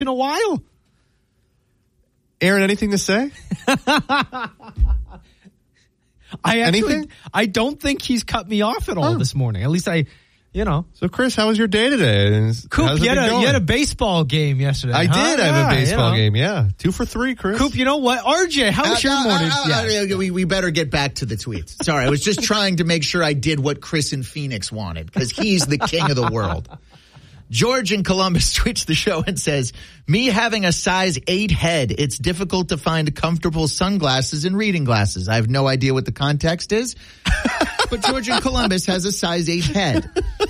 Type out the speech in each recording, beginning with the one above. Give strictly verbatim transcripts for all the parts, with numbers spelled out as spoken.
in a while. Aaron, anything to say? I actually, Anything? I don't think he's cut me off at all Huh. this morning. At least I, you know. So, Chris, how was your day today? Coop, How's it you had, been a, going? you had a baseball game yesterday. I huh? did have Yeah, a baseball you know. game, yeah. Two for three, Chris. Coop, you know what? R J, how was Uh, your uh, morning? uh, uh, yeah. uh, we, we better get back to the tweets. Sorry, I was just trying to make sure I did what Chris in Phoenix wanted, because he's the king of the world. George in Columbus tweets the show and says, me having a size eight head, it's difficult to find comfortable sunglasses and reading glasses. I have no idea what the context is, but George in Columbus has a size eight head.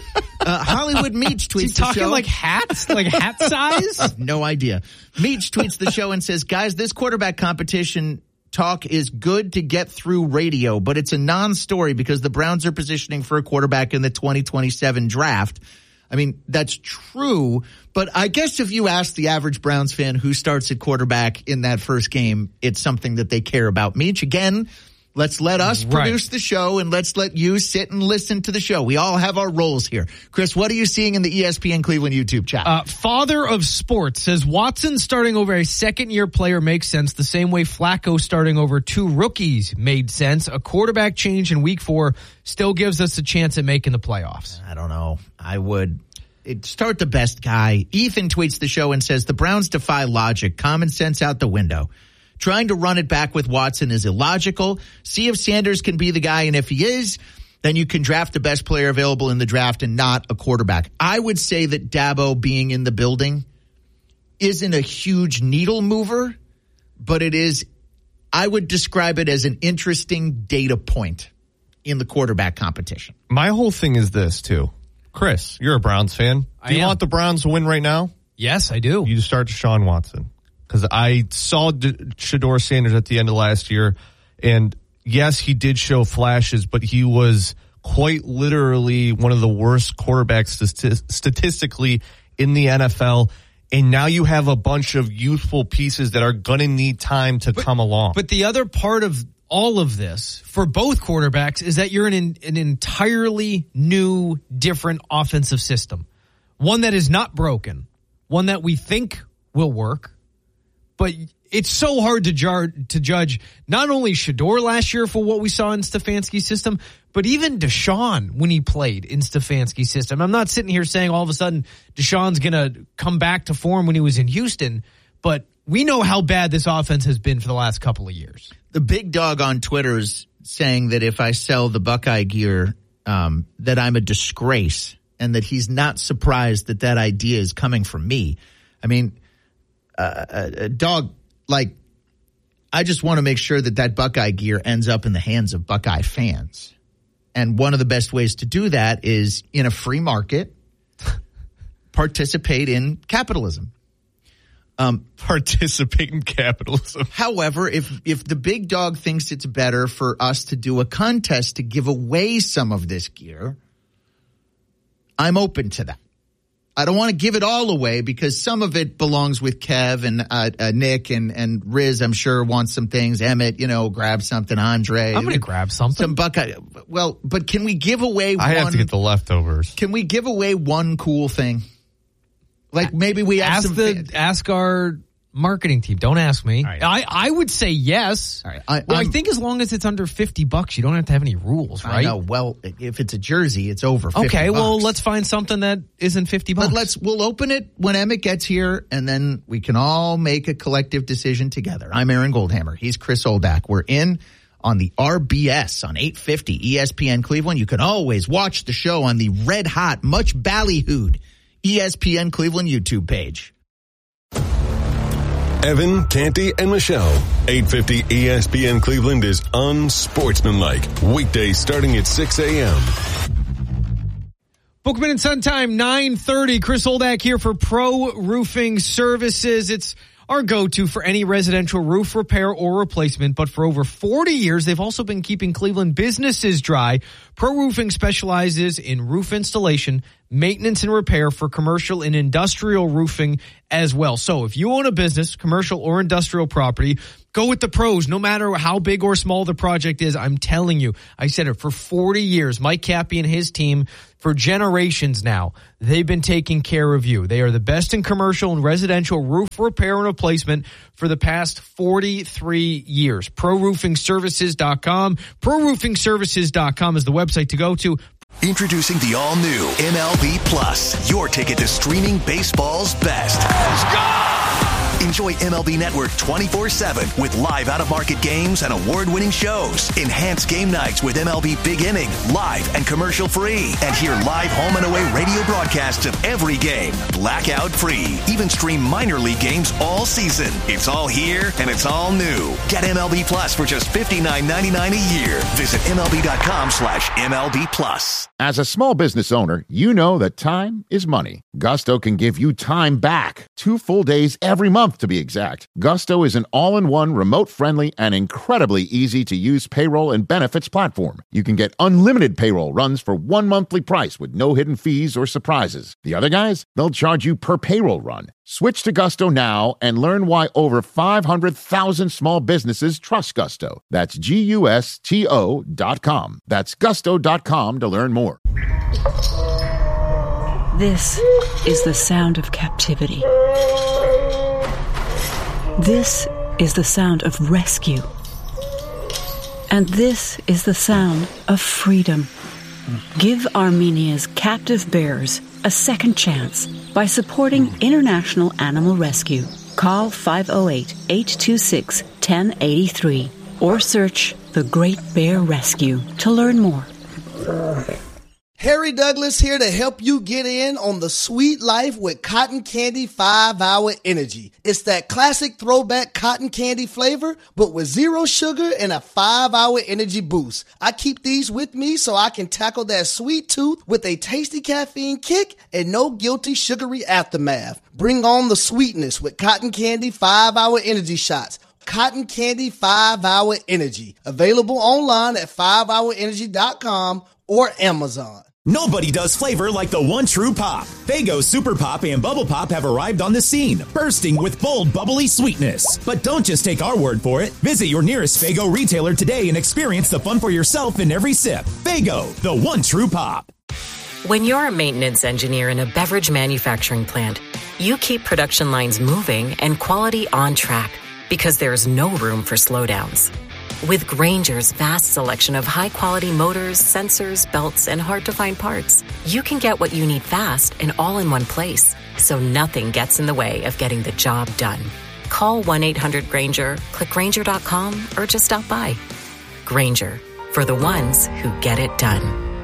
Uh, Hollywood Meach tweets Is he the talking show. like hats? Like hat size? No idea. Meach tweets the show and says, guys, this quarterback competition talk is good to get through radio, but it's a non-story because the Browns are positioning for a quarterback in the twenty twenty-seven draft. I mean, that's true, but I guess if you ask the average Browns fan who starts at quarterback in that first game, it's something that they care about. Meach, again, let's let us Right. produce the show and let's let you sit and listen to the show. We all have our roles here. Chris, what are you seeing in the E S P N Cleveland YouTube chat? Uh, Father of Sports says Watson starting over a second-year player makes sense the same way Flacco starting over two rookies made sense. A quarterback change in week four still gives us a chance at making the playoffs. I don't know. I would it, start the best guy. Ethan tweets the show and says, the Browns defy logic. Common sense out the window. Trying to run it back with Watson is illogical. See if Sanders can be the guy, and if he is, then you can draft the best player available in the draft and not a quarterback. I would say that Dabo being in the building isn't a huge needle mover, but it is, I would describe it as an interesting data point in the quarterback competition. My whole thing is this, too. Chris, you're a Browns fan. Do I you am. want the Browns to win right now? Yes, I do. You start Deshaun Watson. Because I saw D- Shedeur Sanders at the end of last year, and yes, he did show flashes, but he was quite literally one of the worst quarterbacks st- statistically in the N F L. And now you have a bunch of youthful pieces that are going to need time to But- come along. But the other part of all of this for both quarterbacks is that you're in an, an entirely new, different offensive system. One that is not broken. One that we think will work. But it's so hard to, jar, to judge not only Shedeur last year for what we saw in Stefanski's system, but even Deshaun when he played in Stefanski's system. I'm not sitting here saying all of a sudden Deshaun's going to come back to form when he was in Houston, but we know how bad this offense has been for the last couple of years. The big dog on Twitter is saying that if I sell the Buckeye gear, um, that I'm a disgrace and that he's not surprised that that idea is coming from me. I mean, uh, a, a dog, like, I just want to make sure that that Buckeye gear ends up in the hands of Buckeye fans. And one of the best ways to do that is in a free market, participate in capitalism. Um, Participate in capitalism. However, if if the big dog thinks it's better for us to do a contest to give away some of this gear, I'm open to that. I don't want to give it all away because some of it belongs with Kev and uh, uh, Nick and, and Riz, I'm sure, wants some things. Emmett, you know, grab something. Andre. I'm going to grab something. Some Buckeye. Well, but can we give away I one? have to get the leftovers. Can we give away one cool thing? Like maybe we have ask some the fan- ask our marketing team. Don't ask me. right. I, I would say yes. All right. I- well, I I'm- think as long as it's under fifty bucks, you don't have to have any rules, right? I know. Well, if it's a jersey, it's over fifty Okay, well, bucks. let's find something that isn't fifty bucks. But let's we'll open it when Emmett gets here, and then we can all make a collective decision together. I'm Aaron Goldhammer. He's Chris Oldak. We're in on the R B S on eight fifty E S P N Cleveland. You can always watch the show on the red hot, much ballyhooed E S P N Cleveland YouTube page. Evan, Canty, and Michelle. eight fifty E S P N Cleveland is unsportsmanlike. Weekdays starting at six a.m. Bookman and Sun Time, nine thirty. Chris Oldak here for Pro Roofing Services. It's our go-to for any residential roof repair or replacement, but for over forty years, they've also been keeping Cleveland businesses dry. Pro Roofing specializes in roof installation, maintenance and repair for commercial and industrial roofing as well. So if you own a business, commercial or industrial property, go with the pros, no matter how big or small the project is. I'm telling you, I said it for forty years. Mike Cappy and his team, for generations now, they've been taking care of you. They are the best in commercial and residential roof repair and replacement for the past forty-three years. pro roofing services dot com. pro roofing services dot com is the website to go to. Introducing the all-new M L B Plus, your ticket to streaming baseball's best. Let's go! Enjoy M L B Network twenty-four seven with live out-of-market games and award-winning shows. Enhance game nights with M L B Big Inning, live and commercial-free. And hear live home and away radio broadcasts of every game, blackout-free. Even stream minor league games all season. It's all here and it's all new. Get M L B Plus for just fifty-nine ninety-nine a year. Visit M L B dot com slash M L B Plus. As a small business owner, you know that time is money. Gusto can give you time back. Two full days every month, to be exact. Gusto is an all-in-one, remote-friendly, and incredibly easy-to-use payroll and benefits platform. You can get unlimited payroll runs for one monthly price with no hidden fees or surprises. The other guys, they'll charge you per payroll run. Switch to Gusto now and learn why over five hundred thousand small businesses trust Gusto. That's G U S T O dot com. That's gusto dot com to learn more. This is the sound of captivity. This is the sound of rescue. And this is the sound of freedom. Give Armenia's captive bears a second chance by supporting International Animal Rescue. Call five oh eight, eight two six, one oh eight three or search The Great Bear Rescue to learn more. Harry Douglas here to help you get in on the sweet life with Cotton Candy five hour Energy. It's that classic throwback cotton candy flavor, but with zero sugar and a five hour energy boost. I keep these with me so I can tackle that sweet tooth with a tasty caffeine kick and no guilty sugary aftermath. Bring on the sweetness with Cotton Candy five hour Energy shots. Cotton Candy five hour Energy. Available online at five hour energy dot com or Amazon. Nobody does flavor like the one true pop. Faygo Super Pop and Bubble Pop have arrived on the scene, bursting with bold, bubbly sweetness. But don't just take our word for it. Visit your nearest Faygo retailer today and experience the fun for yourself in every sip. Faygo, the one true pop. When you're a maintenance engineer in a beverage manufacturing plant, you keep production lines moving and quality on track because there's no room for slowdowns. With Grainger's vast selection of high-quality motors, sensors, belts, and hard-to-find parts, you can get what you need fast and all in one place, so nothing gets in the way of getting the job done. Call one eight hundred Grainger, click Grainger dot com, or just stop by. Grainger, for the ones who get it done.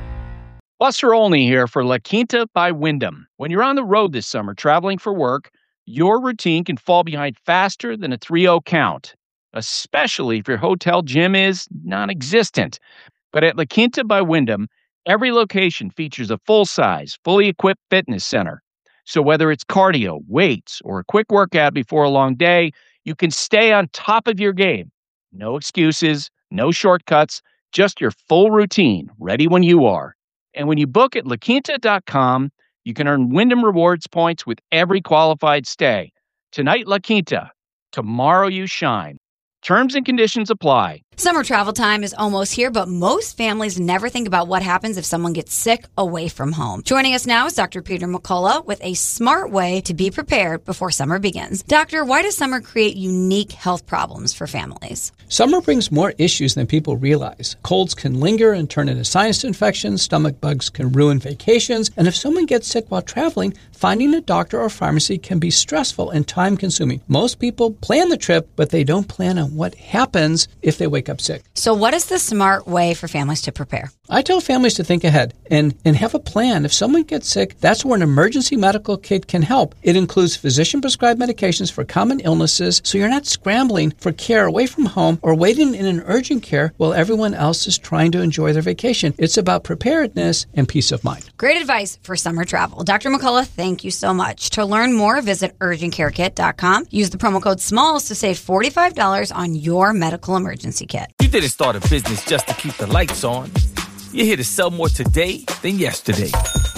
Buster Olney here for La Quinta by Wyndham. When you're on the road this summer traveling for work, your routine can fall behind faster than a three oh count, especially if your hotel gym is non-existent. But at La Quinta by Wyndham, every location features a full-size, fully equipped fitness center. So whether it's cardio, weights, or a quick workout before a long day, you can stay on top of your game. No excuses, no shortcuts, just your full routine, ready when you are. And when you book at la quinta dot com, you can earn Wyndham Rewards points with every qualified stay. Tonight, La Quinta. Tomorrow, you shine. Terms and conditions apply. Summer travel time is almost here, but most families never think about what happens if someone gets sick away from home. Joining us now is Doctor Peter McCullough with a smart way to be prepared before summer begins. Doctor, why does summer create unique health problems for families? Summer brings more issues than people realize. Colds can linger and turn into sinus infections, stomach bugs can ruin vacations, and if someone gets sick while traveling, finding a doctor or pharmacy can be stressful and time-consuming. Most people plan the trip, but they don't plan on what happens if they wake up sick. So what is the smart way for families to prepare? I tell families to think ahead and, and have a plan. If someone gets sick, that's where an emergency medical kit can help. It includes physician-prescribed medications for common illnesses, so you're not scrambling for care away from home or waiting in an urgent care while everyone else is trying to enjoy their vacation. It's about preparedness and peace of mind. Great advice for summer travel. Doctor McCullough, thank you so much. To learn more, visit urgent care kit dot com. Use the promo code SMALLS to save forty-five dollars on your medical emergency kit. You didn't start a business just to keep the lights on. You're here to sell more today than yesterday.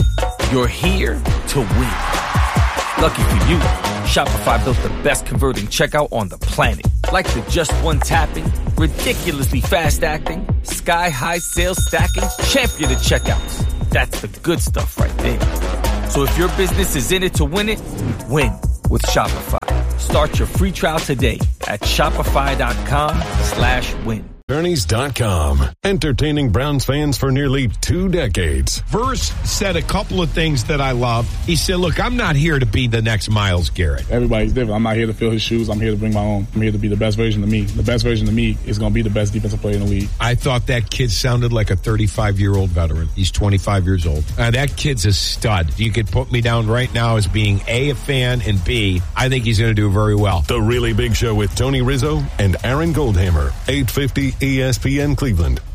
You're here to win. Lucky for you, Shopify built the best converting checkout on the planet. Like the just one tapping, ridiculously fast acting, sky-high sales stacking, champion of checkouts. That's the good stuff right there. So if your business is in it to win it, win with Shopify. Start your free trial today at shopify.com slash win. Attorneys dot com. Entertaining Browns fans for nearly two decades. Verse said a couple of things that I love. He said, look, I'm not here to be the next Myles Garrett. Everybody's different. I'm not here to fill his shoes. I'm here to bring my own. I'm here to be the best version of me. The best version of me is going to be the best defensive player in the league. I thought that kid sounded like a thirty-five-year-old veteran. He's twenty-five years old. Uh, that kid's a stud. You could put me down right now as being A, a fan, and B, I think he's going to do very well. The Really Big Show with Tony Rizzo and Aaron Goldhammer. eight fifty E S P N Cleveland.